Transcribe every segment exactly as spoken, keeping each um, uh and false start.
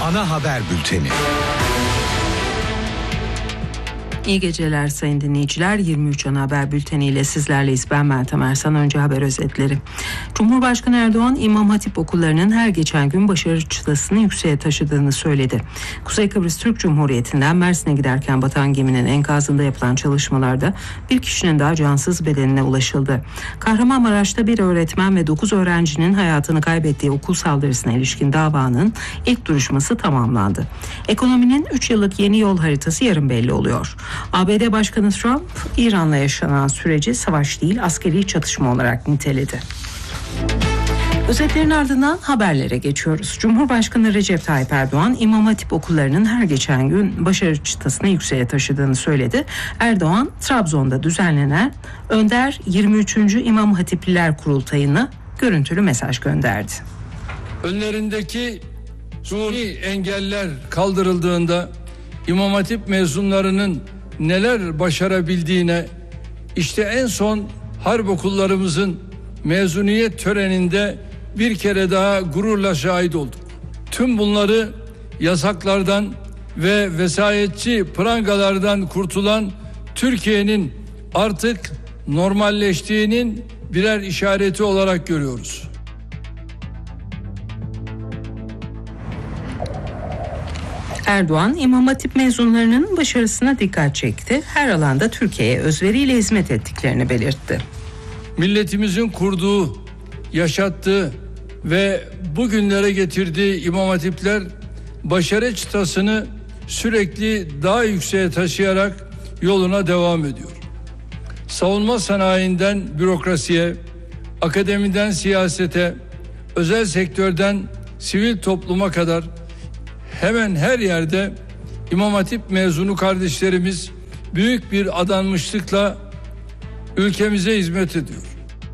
Ana haber bülteni. İyi geceler sayın dinleyiciler. yirmi üç Ana Haber Bülteni ile sizlerleyiz. Ben Meltem Ersan. Önce haber özetleri. Cumhurbaşkanı Erdoğan, İmam Hatip okullarının her geçen gün başarı çıtasını yükseğe taşıdığını söyledi. Kuzey Kıbrıs Türk Cumhuriyeti'nden Mersin'e giderken batan geminin enkazında yapılan çalışmalarda bir kişinin daha cansız bedenine ulaşıldı. Kahramanmaraş'ta bir öğretmen ve dokuz öğrencinin hayatını kaybettiği okul saldırısına ilişkin davanın ilk duruşması tamamlandı. Ekonominin üç yıllık yeni yol haritası yarın belli oluyor. A B D Başkanı Trump, İran'la yaşanan süreci savaş değil askeri çatışma olarak niteledi. Özetlerin ardından haberlere geçiyoruz. Cumhurbaşkanı Recep Tayyip Erdoğan, İmam Hatip okullarının her geçen gün başarı çıtasını yükseğe taşıdığını söyledi. Erdoğan, Trabzon'da düzenlenen Önder yirmi üçüncü İmam Hatipliler Kurultayı'na görüntülü mesaj gönderdi. Önlerindeki suni engeller kaldırıldığında İmam Hatip mezunlarının neler başarabildiğine, işte en son harp okullarımızın mezuniyet töreninde bir kere daha gururla şahit olduk. Tüm bunları yasaklardan ve vesayetçi prangalardan kurtulan Türkiye'nin artık normalleştiğinin birer işareti olarak görüyoruz. Erdoğan, İmam Hatip mezunlarının başarısına dikkat çekti. Her alanda Türkiye'ye özveriyle hizmet ettiklerini belirtti. Milletimizin kurduğu, yaşattığı ve bugünlere getirdiği İmam Hatipler başarı çıtasını sürekli daha yükseğe taşıyarak yoluna devam ediyor. Savunma sanayinden bürokrasiye, akademiden siyasete, özel sektörden sivil topluma kadar hemen her yerde İmam Hatip mezunu kardeşlerimiz büyük bir adanmışlıkla ülkemize hizmet ediyor.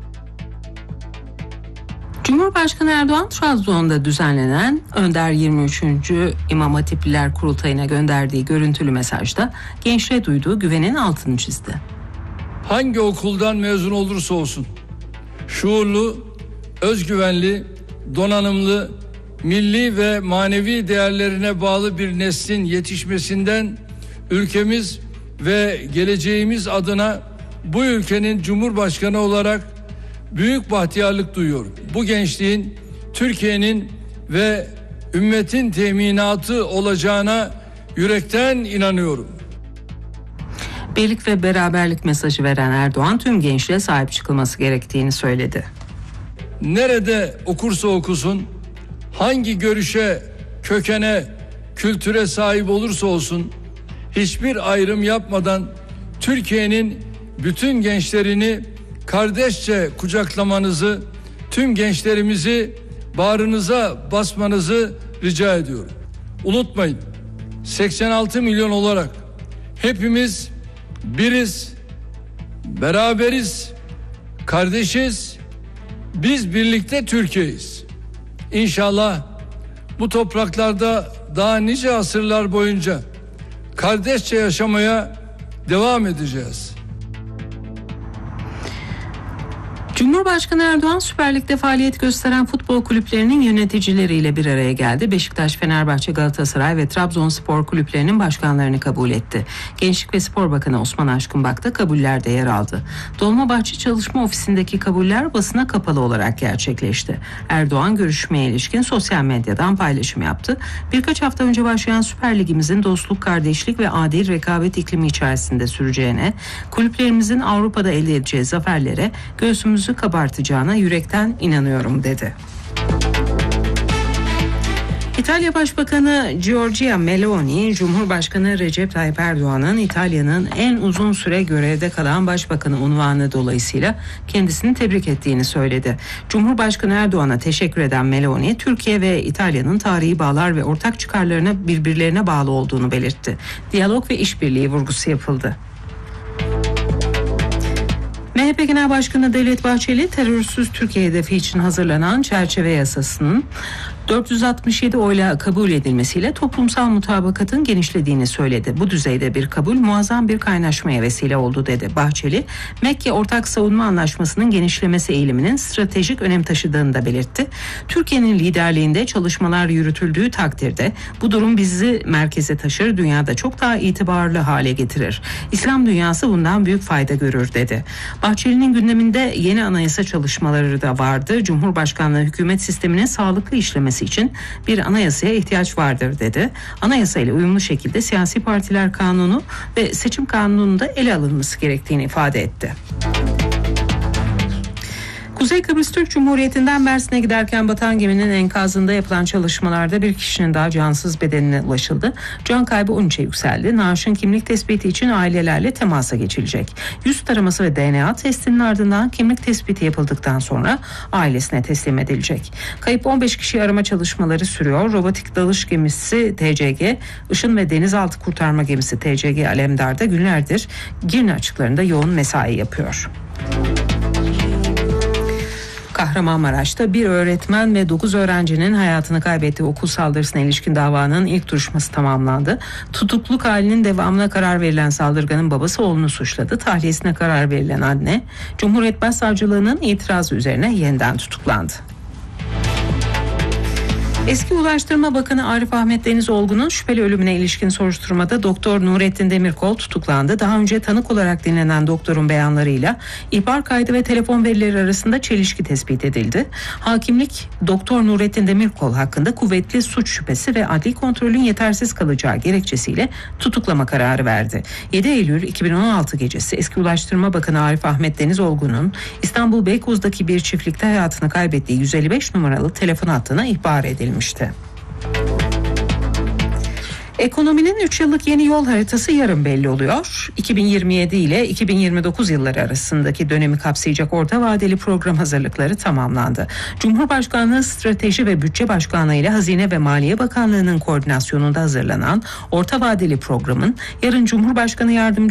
Cumhurbaşkanı Erdoğan, Trabzon'da düzenlenen Önder yirmi üçüncü İmam Hatipliler Kurultayı'na gönderdiği görüntülü mesajda gençliğe duyduğu güvenin altını çizdi. Hangi okuldan mezun olursa olsun, şuurlu, özgüvenli, donanımlı, milli ve manevi değerlerine bağlı bir neslin yetişmesinden ülkemiz ve geleceğimiz adına bu ülkenin Cumhurbaşkanı olarak büyük bahtiyarlık duyuyorum. Bu gençliğin Türkiye'nin ve ümmetin teminatı olacağına yürekten inanıyorum. Birlik ve beraberlik mesajı veren Erdoğan, tüm gençliğe sahip çıkılması gerektiğini söyledi. Nerede okursa okusun, hangi görüşe, kökene, kültüre sahip olursa olsun, hiçbir ayrım yapmadan Türkiye'nin bütün gençlerini kardeşçe kucaklamanızı, tüm gençlerimizi bağrınıza basmanızı rica ediyorum. Unutmayın, seksen altı milyon olarak hepimiz biriz, beraberiz, kardeşiz, biz birlikte Türkiye'yiz. İnşallah bu topraklarda daha nice asırlar boyunca kardeşçe yaşamaya devam edeceğiz. Cumhurbaşkanı Erdoğan, Süper Lig'de faaliyet gösteren futbol kulüplerinin yöneticileriyle bir araya geldi. Beşiktaş, Fenerbahçe, Galatasaray ve Trabzonspor kulüplerinin başkanlarını kabul etti. Gençlik ve Spor Bakanı Osman Aşkınbak da kabullerde yer aldı. Dolmabahçe Çalışma Ofisi'ndeki kabuller basına kapalı olarak gerçekleşti. Erdoğan, görüşmeye ilişkin sosyal medyadan paylaşım yaptı. Birkaç hafta önce başlayan Süper Lig'imizin dostluk, kardeşlik ve adil rekabet iklimi içerisinde süreceğine, kulüplerimizin Avrupa'da elde edeceği zaferlere göğsümüzü kabartacağına yürekten inanıyorum dedi. İtalya Başbakanı Giorgia Meloni, Cumhurbaşkanı Recep Tayyip Erdoğan'ın İtalya'nın en uzun süre görevde kalan başbakanı unvanı dolayısıyla kendisini tebrik ettiğini söyledi. Cumhurbaşkanı Erdoğan'a teşekkür eden Meloni, Türkiye ve İtalya'nın tarihi bağlar ve ortak çıkarlarına birbirlerine bağlı olduğunu belirtti. Diyalog ve işbirliği vurgusu yapıldı. M H P Genel Başkanı Devlet Bahçeli, terörsüz Türkiye hedefi için hazırlanan çerçeve yasasının dört yüz altmış yedi oyla kabul edilmesiyle toplumsal mutabakatın genişlediğini söyledi. Bu düzeyde bir kabul muazzam bir kaynaşmaya vesile oldu dedi Bahçeli. Mekke Ortak Savunma Anlaşması'nın genişlemesi eğiliminin stratejik önem taşıdığını da belirtti. Türkiye'nin liderliğinde çalışmalar yürütüldüğü takdirde bu durum bizi merkeze taşır, dünyada çok daha itibarlı hale getirir. İslam dünyası bundan büyük fayda görür dedi. Bahçeli'nin gündeminde yeni anayasa çalışmaları da vardı. Cumhurbaşkanlığı hükümet sisteminin sağlıklı işlemesi için bir anayasaya ihtiyaç vardır dedi. Anayasa ile uyumlu şekilde siyasi partiler kanunu ve seçim kanununda ele alınması gerektiğini ifade etti. Kuzey Kıbrıs Türk Cumhuriyeti'nden Mersin'e giderken batan geminin enkazında yapılan çalışmalarda bir kişinin daha cansız bedenine ulaşıldı. Can kaybı on üçe yükseldi. Naaşın kimlik tespiti için ailelerle temasa geçilecek. Yüz taraması ve D N A testinin ardından kimlik tespiti yapıldıktan sonra ailesine teslim edilecek. Kayıp on beş kişi arama çalışmaları sürüyor. Robotik dalış gemisi T C G, Işın ve Denizaltı Kurtarma Gemisi T C G Alemdar'da günlerdir Girne açıklarında yoğun mesai yapıyor. Kahramanmaraş'ta bir öğretmen ve dokuz öğrencinin hayatını kaybettiği okul saldırısına ilişkin davanın ilk duruşması tamamlandı. Tutukluk halinin devamına karar verilen saldırganın babası oğlunu suçladı. Tahliyesine karar verilen anne, Cumhuriyet Başsavcılığı'nın itirazı üzerine yeniden tutuklandı. Eski Ulaştırma Bakanı Arif Ahmet Deniz Olgun'un şüpheli ölümüne ilişkin soruşturmada Doktor Nurettin Demirkol tutuklandı. Daha önce tanık olarak dinlenen doktorun beyanlarıyla ihbar kaydı ve telefon verileri arasında çelişki tespit edildi. Hakimlik Doktor Nurettin Demirkol hakkında kuvvetli suç şüphesi ve adli kontrolün yetersiz kalacağı gerekçesiyle tutuklama kararı verdi. yedi Eylül iki bin on altı gecesi eski Ulaştırma Bakanı Arif Ahmet Deniz Olgun'un İstanbul Beykoz'daki bir çiftlikte hayatını kaybettiği yüz elli beş numaralı telefon hattına ihbar edilmişti. Ekonominin üç yıllık yeni yol haritası yarın belli oluyor. iki bin yirmi yedi ile iki bin yirmi dokuz yılları arasındaki dönemi kapsayacak orta vadeli program hazırlıkları tamamlandı. Cumhurbaşkanlığı Strateji ve Bütçe Başkanlığı ile Hazine ve Maliye Bakanlığı'nın koordinasyonunda hazırlanan orta vadeli programın yarın Cumhurbaşkanı Yardımcısı